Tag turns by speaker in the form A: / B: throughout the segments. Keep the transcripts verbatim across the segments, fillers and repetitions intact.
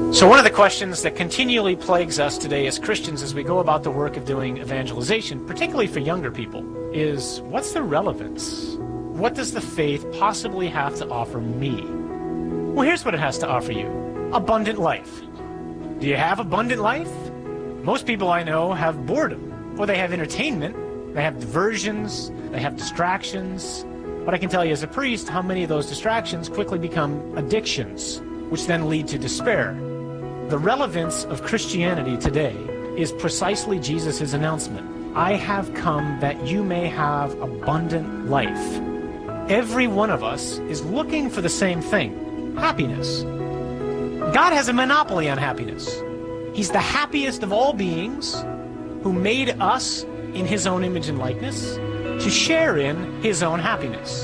A: So one of the questions that continually plagues us today as Christians as we go about the work of doing evangelization, particularly for younger people, is what's the relevance? What does the faith possibly have to offer me? Well, here's what it has to offer you. Abundant life. Do you have abundant life? Most people I know have boredom, or they have entertainment, they have diversions, they have distractions. But I can tell you as a priest how many of those distractions quickly become addictions, which then lead to despair. The relevance of Christianity today is precisely Jesus' announcement. I have come that you may have abundant life. Every one of us is looking for the same thing, happiness. God has a monopoly on happiness. He's the happiest of all beings who made us in his own image and likeness to share in his own happiness.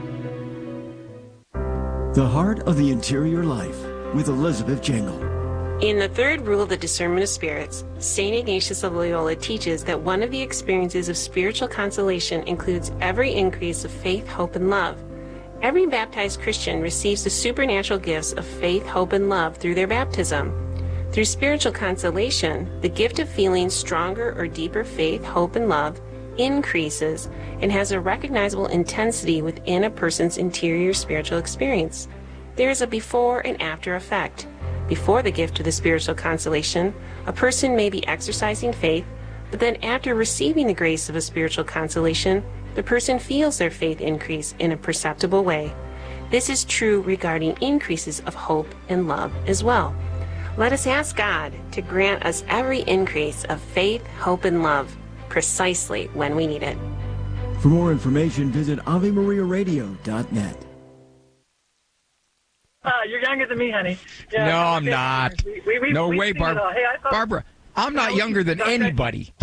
B: The Heart of the Interior Life with Elizabeth Jangle.
C: In the third rule of the discernment of spirits, Saint Ignatius of Loyola teaches that one of the experiences of spiritual consolation includes every increase of faith, hope, and love. Every baptized Christian receives the supernatural gifts of faith, hope, and love through their baptism. Through spiritual consolation, the gift of feeling stronger or deeper faith, hope, and love increases and has a recognizable intensity within a person's interior spiritual experience. There is a before and after effect. Before the gift of the spiritual consolation, a person may be exercising faith, but then after receiving the grace of a spiritual consolation, the person feels their faith increase in a perceptible way. This is true regarding increases of hope and love as well. Let us ask God to grant us every increase of faith, hope, and love precisely when we need it.
B: For more information, visit Ave Maria Radio dot net.
D: Uh, you're younger than me, honey. Yeah,
E: no, I'm not.
D: We, we, we,
E: no
D: we
E: way, Barbara.
D: Hey, thought,
E: Barbara, I'm not younger than
D: okay.
E: anybody.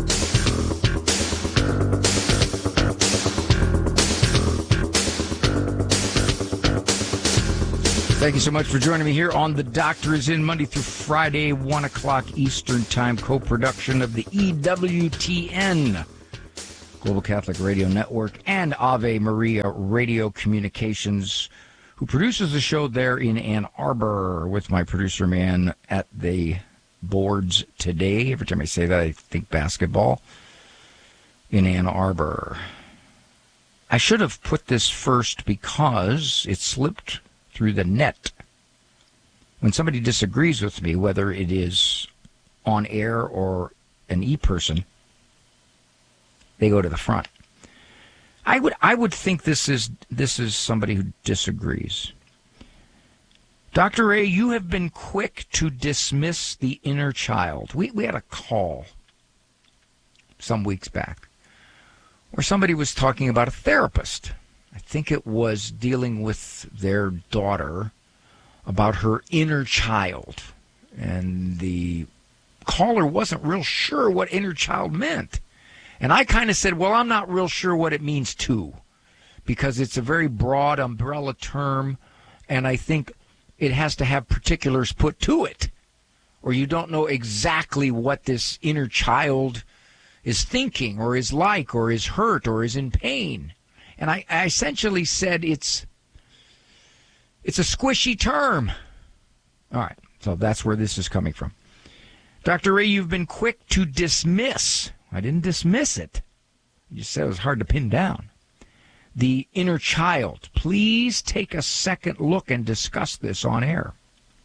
E: Thank you so much for joining me here on The Doctor Is In, Monday through Friday, one o'clock Eastern Time, co-production of the E W T N, Global Catholic Radio Network, and Ave Maria Radio Communications, who produces the show there in Ann Arbor with my producer man at the boards today. Every time I say that, I think basketball in Ann Arbor. I should have put this first because it slipped through the net. When somebody disagrees with me, whether it is on air or an e-person, they go to the front. I would I would think this is this is somebody who disagrees. Doctor Ray, you have been quick to dismiss the inner child. We we had a call some weeks back where somebody was talking about a therapist. I think it was dealing with their daughter about her inner child. And the caller wasn't real sure what inner child meant. And I kind of said, well, I'm not real sure what it means, too, because it's a very broad umbrella term, and I think it has to have particulars put to it, or you don't know exactly what this inner child is thinking or is like or is hurt or is in pain. And I, I essentially said it's it's a squishy term. All right, so that's where this is coming from. Doctor Ray, you've been quick to dismiss. I didn't dismiss it. You just said it was hard to pin down. The inner child. Please take a second look and discuss this on air.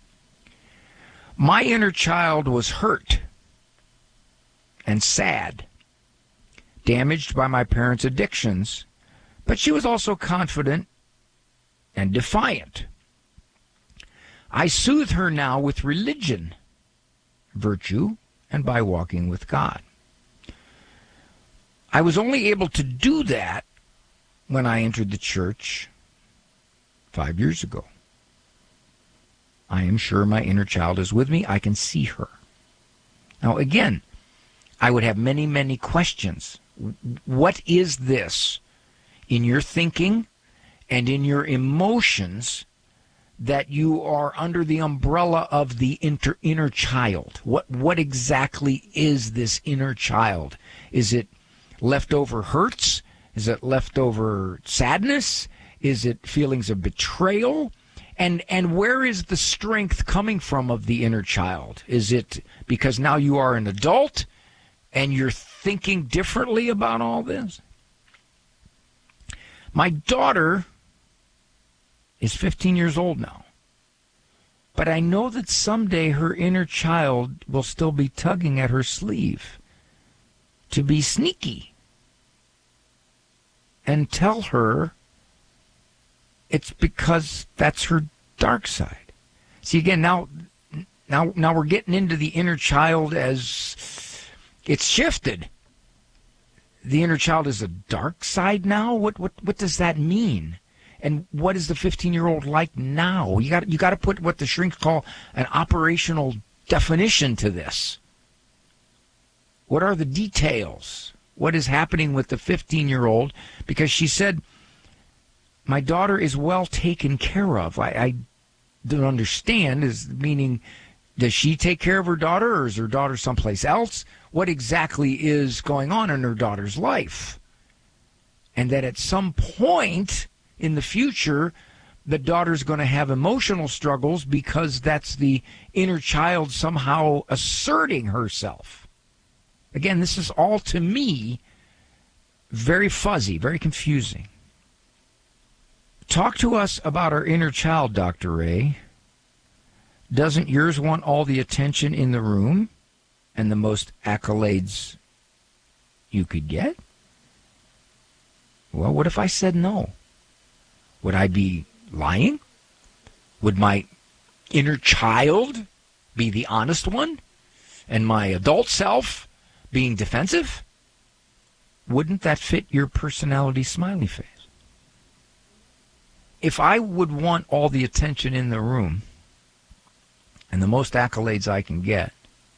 E: My inner child was hurt and sad, damaged by my parents' addictions, but she was also confident and defiant. I soothe her now with religion, virtue, and by walking with God. I was only able to do that when I entered the church five years ago. I am sure my inner child is with me. I can see her. Now, again, I would have many, many questions. What is this in your thinking and in your emotions that you are under the umbrella of the inter, inner child? What, what exactly is this inner child? Is it leftover hurts? Is it leftover sadness? Is it feelings of betrayal? And and where is the strength coming from of the inner child? Is it because now you are an adult and you're thinking differently about all this? My daughter is fifteen years old now. But I know that someday her inner child will still be tugging at her sleeve to be sneaky and tell her it's because that's her dark side. See, again, now, now, now we're getting into the inner child as it's shifted. The inner child is a dark side now? What, what, what does that mean? And what is the fifteen-year-old like now? You got, you got to put what the shrinks call an operational definition to this. What are the details? What is happening with the fifteen-year-old? Because she said, my daughter is well taken care of. I, I don't understand, is meaning, does she take care of her daughter, or is her daughter someplace else? What exactly is going on in her daughter's life? And that at some point in the future, the daughter's going to have emotional struggles because that's the inner child somehow asserting herself. Again, this is all, to me, very fuzzy, very confusing. Talk to us about our inner child, Doctor Ray. Doesn't yours want all the attention in the room and the most accolades you could get? Well, what if I said no? Would I be lying? Would my inner child be the honest one and my adult self being defensive? Wouldn't that fit your personality smiley face? If I would want all the attention in the room and the most accolades I can get,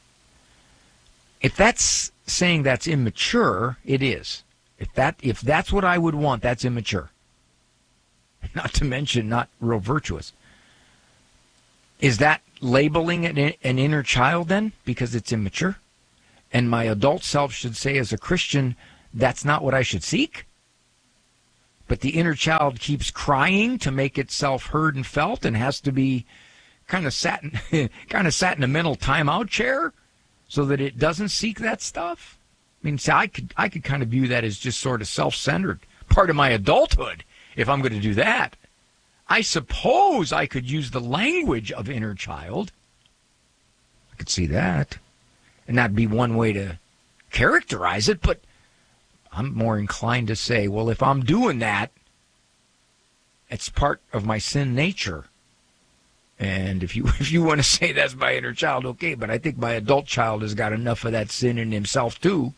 E: if that's saying that's immature, it is. If that if that's what I would want, that's immature. Not to mention not real virtuous. Is that labeling an, an inner child then because it's immature? And my adult self should say as a Christian, that's not what I should seek? But the inner child keeps crying to make itself heard and felt and has to be kind of sat in, kind of sat in a mental timeout chair so that it doesn't seek that stuff? I mean, see, I could, I could kind of view that as just sort of self-centered, part of my adulthood. If I'm going to do that, I suppose I could use the language of inner child. I could see that. And that'd be one way to characterize it, but I'm more inclined to say, well, if I'm doing that, it's part of my sin nature. And if you if you want to say that's my inner child, okay, but I think my adult child has got enough of that sin in himself too.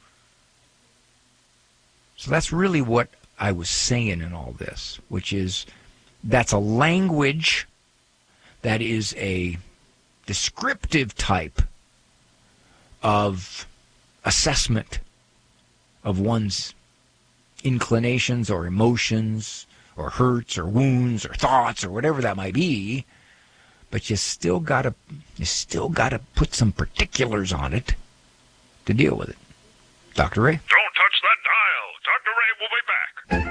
E: So that's really what I was saying in all this, which is that's a language that is a descriptive type of assessment of one's inclinations or emotions or hurts or wounds or thoughts or whatever that might be, but you still gotta you still gotta put some particulars on it to deal with it. Doctor Ray?